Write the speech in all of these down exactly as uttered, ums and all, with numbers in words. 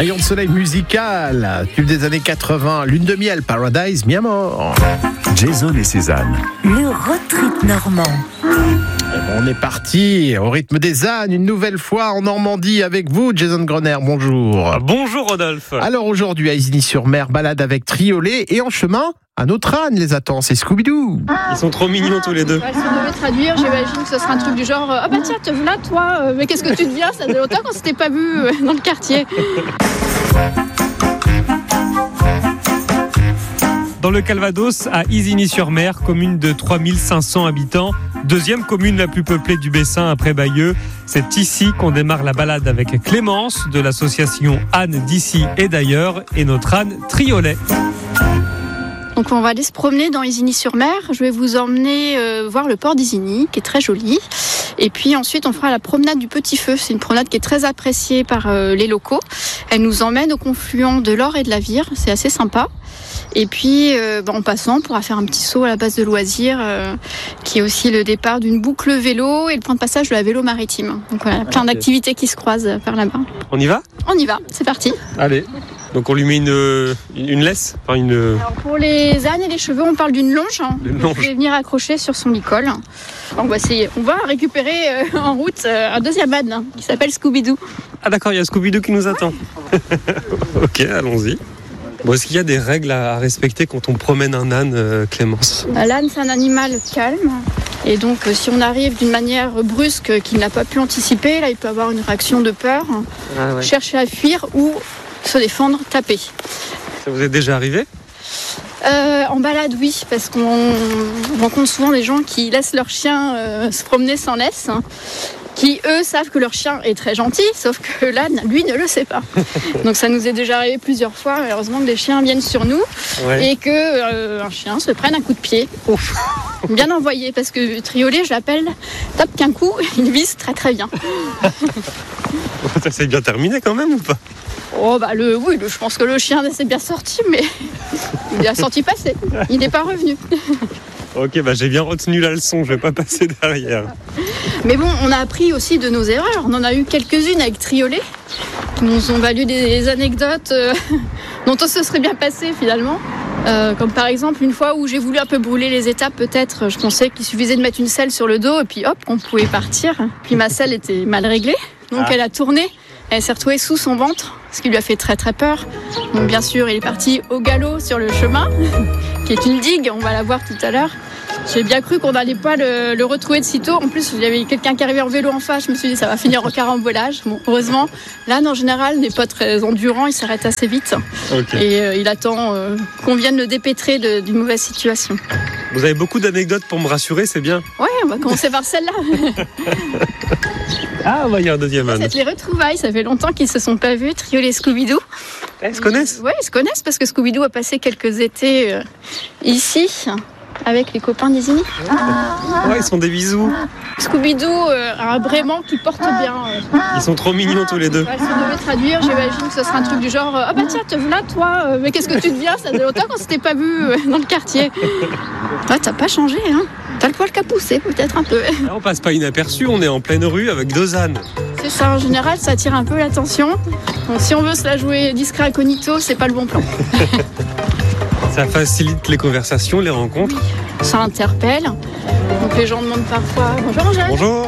Rayon de soleil musical, tube des années quatre-vingts, Lune de miel, Paradise, mi amor. Jason et Cézanne. Le road trip normand. On est parti au rythme des ânes, une nouvelle fois en Normandie avec vous, Jason Grener, bonjour. Bonjour Rodolphe. Alors aujourd'hui à Isigny-sur-Mer, balade avec Triolet et en chemin, un autre âne les attend, c'est Scooby-Doo. Ils sont trop mignons tous les deux. Ouais, si on devait traduire, j'imagine que ce serait un truc du genre « Ah bah tiens, te voilà toi, euh, mais qu'est-ce que tu deviens ? Ça fait longtemps qu'on s'était pas vu euh, dans le quartier. » Dans le Calvados, à Isigny-sur-Mer, commune de trois mille cinq cents habitants, deuxième commune la plus peuplée du Bessin après Bayeux. C'est ici qu'on démarre la balade avec Clémence de l'association Âne d'ici et d'ailleurs et notre âne Triolet. Donc on va aller se promener dans Isigny-sur-Mer. Je vais vous emmener euh, voir le port d'Isigny, qui est très joli. Et puis ensuite, on fera la promenade du Petit Feu. C'est une promenade qui est très appréciée par euh, les locaux. Elle nous emmène au confluent de l'Or et de la Vire. C'est assez sympa. Et puis, euh, bah, en passant, on pourra faire un petit saut à la base de loisirs, euh, qui est aussi le départ d'une boucle vélo et le point de passage de la vélo maritime. Donc voilà, plein d'activités qui se croisent par là-bas. On y va ? On y va, c'est parti. Allez. Donc on lui met une, une laisse, enfin une... Alors pour les ânes et les cheveux, on parle d'une longe. Hein. Une Donc, longe. vous pouvez venir accrocher sur son licol. On va essayer. On va récupérer euh, en route euh, un deuxième âne hein, qui s'appelle Scooby-Doo. Ah d'accord, il y a Scooby-Doo qui nous attend. Ok, allons-y. Bon, est-ce qu'il y a des règles à respecter quand on promène un âne, euh, Clémence ? L'âne, c'est un animal calme. Et donc, euh, si on arrive d'une manière brusque euh, qu'il n'a pas pu anticiper, là, il peut avoir une réaction de peur, Ah ouais. chercher à fuir ou se défendre, taper. Ça vous est déjà arrivé ? Euh, en balade, oui, parce qu'on rencontre souvent des gens qui laissent leur chien euh, se promener sans laisse, hein, qui, eux, savent que leur chien est très gentil, sauf que l'âne, lui, ne le sait pas. Donc ça nous est déjà arrivé plusieurs fois, malheureusement, que des chiens viennent sur nous Ouais. et qu'un euh, chien se prenne un coup de pied. Ouf. Bien envoyé, parce que Triolet, je l'appelle, tape qu'un coup, il vise très très bien. Ça s'est bien terminé quand même ou pas ? Oh bah le, oui, le- je pense que le chien s'est bien sorti, mais il a sorti passer, il n'est pas revenu. Ok, bah j'ai bien retenu la leçon, je vais pas passer derrière. Mais bon, on a appris aussi de nos erreurs. On en a eu quelques-unes avec Triolet, qui nous ont valu des anecdotes euh, dont on se serait bien passé finalement. Euh, comme par exemple une fois où j'ai voulu un peu brûler les étapes, peut-être. Je pensais qu'il suffisait de mettre une selle sur le dos et puis hop, on pouvait partir. Puis ma selle était mal réglée, donc Ah. elle a tourné. Elle s'est retrouvée sous son ventre, ce qui lui a fait très très peur. Donc bien sûr, il est parti au galop sur le chemin, qui est une digue, on va la voir tout à l'heure. J'ai bien cru qu'on n'allait pas le, le retrouver de sitôt. En plus, il y avait quelqu'un qui arrivait en vélo en face. Je me suis dit, ça va finir en carambolage. Bon, heureusement, l'âne, en général, n'est pas très endurant. Il s'arrête assez vite. Ok. Et euh, il attend euh, qu'on vienne le dépêtrer de- d'une mauvaise situation. Vous avez beaucoup d'anecdotes pour me rassurer, c'est bien. Ouais, on va commencer par celle-là. Ah, bah il y a un deuxième âne. C'est les retrouvailles. Ça fait longtemps qu'ils se sont pas vus, Triolet et Scooby-Doo. Ils se connaissent ? Ouais, ils se connaissent parce que Scooby-Doo a passé quelques étés euh, ici, avec les copains d'Isigny. Ouais, ils sont des bisous. Scooby-Doo euh, a un brément qui porte bien. euh, Ils sont trop mignons tous les deux. Ouais, si on devait traduire, j'imagine que ce serait un truc du genre euh, Ah bah tiens, te voilà toi, euh, mais qu'est-ce que tu deviens ? Ça fait longtemps qu'on s'était pas vu euh, dans le quartier. Ouais, t'as pas changé, hein ? T'as le poil qui a poussé, peut-être un peu. Là, on passe pas inaperçu, on est en pleine rue avec deux ânes. C'est ça, en général, ça attire un peu l'attention. Donc si on veut se la jouer discret incognito, c'est pas le bon plan. Ça facilite les conversations, les rencontres. Ça interpelle. Donc les gens demandent parfois Bonjour Angèle. Bonjour.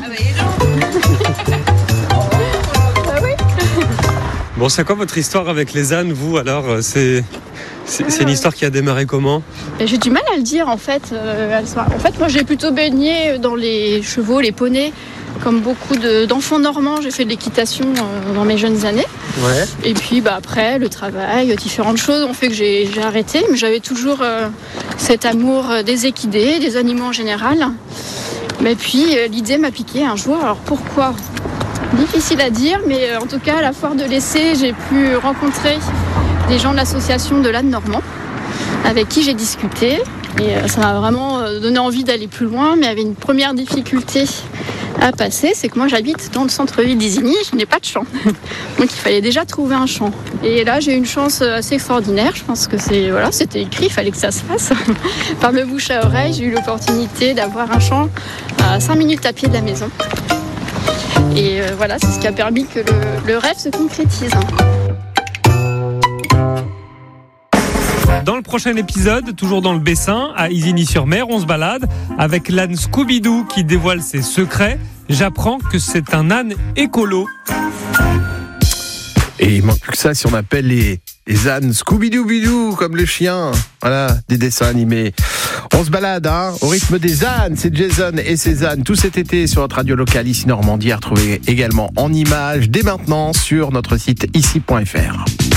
Ah oui. Bon, c'est quoi votre histoire avec les ânes, vous, alors ? C'est, c'est, c'est une histoire qui a démarré comment ? Et j'ai du mal à le dire en fait. Euh, elle soit- en fait, moi j'ai plutôt baigné dans les chevaux, les poneys. Comme beaucoup de- d'enfants normands, j'ai fait de l'équitation euh, dans mes jeunes années. Ouais. Et puis bah, après, le travail, différentes choses ont fait que j'ai j'ai arrêté. Mais j'avais toujours euh, cet amour euh, des équidés, des animaux en général. Mais puis euh, l'idée m'a piqué un jour. Alors pourquoi ? Difficile à dire, mais euh, en tout cas, à la foire de l'Essai, j'ai pu rencontrer des gens de l'association de l'âne normand avec qui j'ai discuté. Et euh, ça m'a vraiment euh, donné envie d'aller plus loin. Mais il y avait une première difficulté à passer, c'est que moi j'habite dans le centre-ville d'Isigny, je n'ai pas de champ. Donc il fallait déjà trouver un champ. Et là j'ai eu une chance assez extraordinaire, je pense que c'est voilà, c'était écrit, il fallait que ça se fasse. Par le bouche à oreille, j'ai eu l'opportunité d'avoir un champ à cinq minutes à pied de la maison. Et euh, voilà, c'est ce qui a permis que le, le rêve se concrétise. Dans le prochain épisode, toujours dans le Bessin, à Isigny-sur-Mer, on se balade avec l'âne Scooby-Doo qui dévoile ses secrets. J'apprends que c'est un âne écolo. Et il manque plus que ça si on appelle les, les ânes Scooby-Doo-Bidou, comme les chiens. Voilà, des dessins animés. On se balade, hein, au rythme des ânes. C'est Jason et ses ânes tout cet été sur notre radio locale Ici Normandie, à retrouver également en images dès maintenant sur notre site ici point f r.